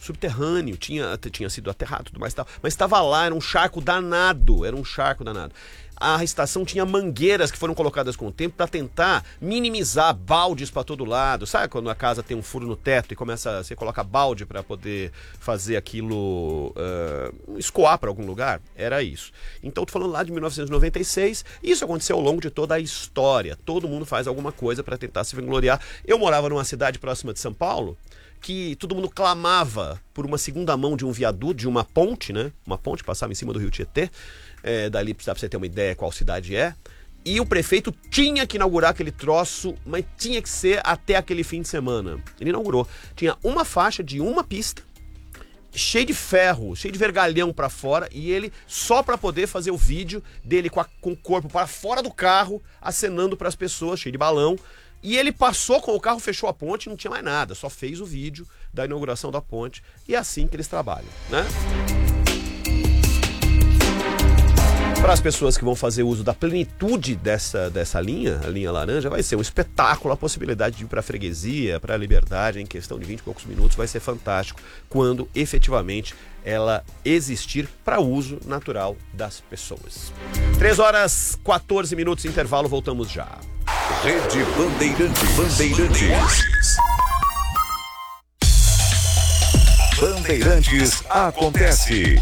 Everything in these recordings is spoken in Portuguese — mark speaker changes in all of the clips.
Speaker 1: subterrâneo, tinha sido aterrado e tudo mais e tal, mas estava lá, era um charco danado. A estação tinha mangueiras que foram colocadas com o tempo para tentar minimizar baldes para todo lado. Sabe quando a casa tem um furo no teto e você coloca balde para poder fazer aquilo escoar para algum lugar? Era isso. Então, tô falando lá de 1996. Isso aconteceu ao longo de toda a história. Todo mundo faz alguma coisa para tentar se vangloriar. Eu morava numa cidade próxima de São Paulo, que todo mundo clamava por uma segunda mão de um viaduto, de uma ponte, né? Uma ponte passava em cima do rio Tietê. Dali dá pra você ter uma ideia qual cidade é. E o prefeito tinha que inaugurar aquele troço, mas tinha que ser até aquele fim de semana. Ele inaugurou. Tinha uma faixa de uma pista, cheio de ferro, cheio de vergalhão pra fora, e ele, só pra poder fazer o vídeo dele com o corpo para fora do carro, acenando pras pessoas, cheio de balão. E ele passou com o carro, fechou a ponte, não tinha mais nada, só fez o vídeo da inauguração da ponte. E é assim que eles trabalham, né? Para as pessoas que vão fazer uso da plenitude dessa linha, a linha laranja, vai ser um espetáculo, a possibilidade de ir para a freguesia, para a Liberdade, em questão de 20 e poucos minutos, vai ser fantástico quando efetivamente ela existir para uso natural das pessoas. 3h14, intervalo, voltamos já.
Speaker 2: Rede Bandeirantes. Bandeirantes acontece.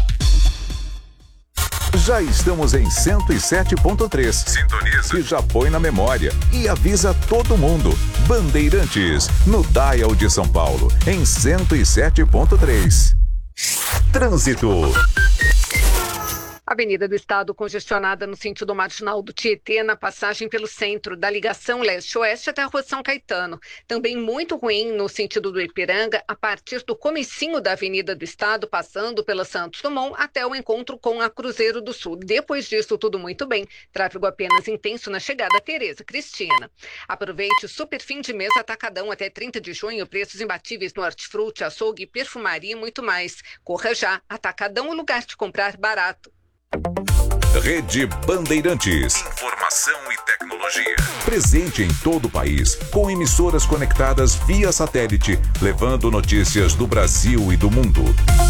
Speaker 2: Já estamos em 107.3. Sintoniza. E já põe na memória e avisa todo mundo. Bandeirantes, no Dial de São Paulo, em 107.3. Trânsito.
Speaker 3: Avenida do Estado congestionada no sentido marginal do Tietê, na passagem pelo centro da ligação leste-oeste até a rua São Caetano. Também muito ruim no sentido do Ipiranga, a partir do comecinho da Avenida do Estado, passando pela Santos Dumont até o encontro com a Cruzeiro do Sul. Depois disso, tudo muito bem. Tráfego apenas intenso na chegada a Tereza Cristina. Aproveite o super fim de mês atacadão até 30 de junho, preços imbatíveis no hortifruti, açougue, perfumaria e muito mais. Corra já, Atacadão, o lugar de comprar barato.
Speaker 2: Rede Bandeirantes. Informação e tecnologia. Presente em todo o país, com emissoras conectadas via satélite, levando notícias do Brasil e do mundo.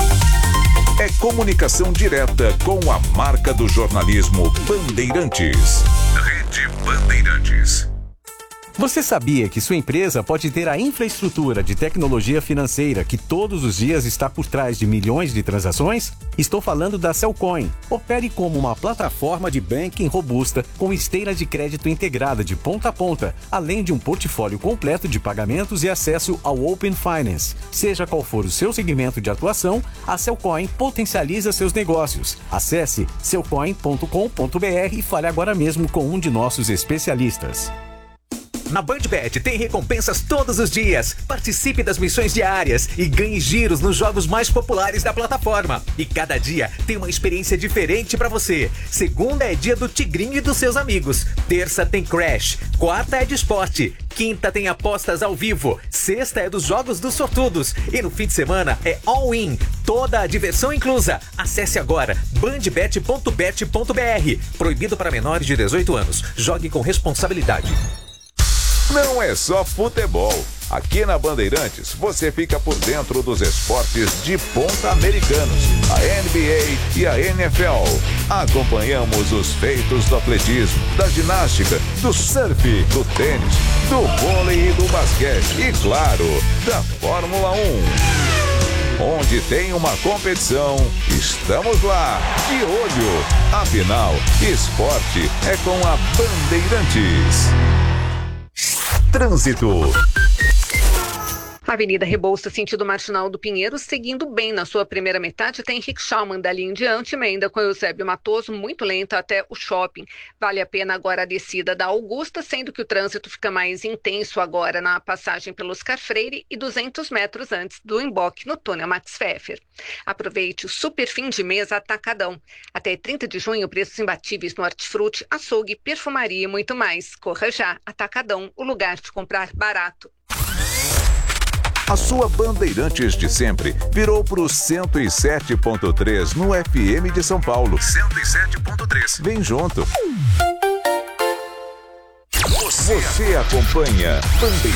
Speaker 2: É comunicação direta com a marca do jornalismo Bandeirantes. Rede Bandeirantes.
Speaker 4: Você sabia que sua empresa pode ter a infraestrutura de tecnologia financeira que todos os dias está por trás de milhões de transações? Estou falando da Cellcoin. Opere como uma plataforma de banking robusta com esteira de crédito integrada de ponta a ponta, além de um portfólio completo de pagamentos e acesso ao Open Finance. Seja qual for o seu segmento de atuação, a Cellcoin potencializa seus negócios. Acesse cellcoin.com.br e fale agora mesmo com um de nossos especialistas.
Speaker 5: Na BandBet tem recompensas todos os dias. Participe das missões diárias e ganhe giros nos jogos mais populares da plataforma. E cada dia tem uma experiência diferente pra você. Segunda é dia do Tigrinho e dos seus amigos. Terça tem Crash. Quarta é de esporte. Quinta tem apostas ao vivo. Sexta é dos jogos dos sortudos. E no fim de semana é all-in. Toda a diversão inclusa. Acesse agora bandbet.bet.br. Proibido para menores de 18 anos. Jogue com responsabilidade.
Speaker 2: Não é só futebol. Aqui na Bandeirantes, você fica por dentro dos esportes de ponta americanos, a NBA e a NFL. Acompanhamos os feitos do atletismo, da ginástica, do surf, do tênis, do vôlei e do basquete e, claro, da Fórmula 1. Onde tem uma competição, estamos lá, de olho. Afinal, esporte é com a Bandeirantes. Trânsito.
Speaker 3: Avenida Rebouças, sentido marginal do Pinheiro, seguindo bem na sua primeira metade, tem Henrique Schaumann dali em diante, emenda com Eusébio Matoso, muito lenta até o shopping. Vale a pena agora a descida da Augusta, sendo que o trânsito fica mais intenso agora na passagem pelo Oscar Freire e 200 metros antes do emboque no túnel Max Pfeffer. Aproveite o super fim de mês atacadão. Até 30 de junho, preços imbatíveis no hortifruti, açougue, perfumaria e muito mais. Corra já, Atacadão, o lugar de comprar barato.
Speaker 2: A sua Bandeirantes de sempre virou pro 107.3 no FM de São Paulo. 107.3. Vem junto. Você acompanha